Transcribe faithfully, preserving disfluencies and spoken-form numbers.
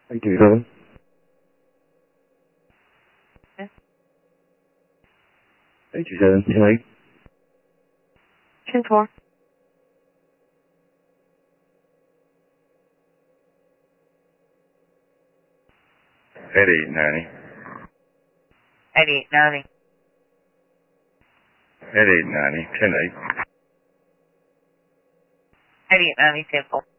係主任。誒，主任，請你。 Ten four. Eighty ninety. Eighty ninety. Eighty ninety. Ten eight. Eighty ninety ten four.